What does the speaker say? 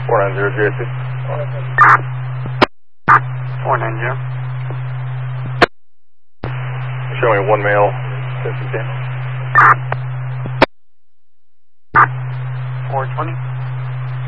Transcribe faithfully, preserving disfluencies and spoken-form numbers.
four nine zero J C. four nine zero. Showing one male, fifty ten.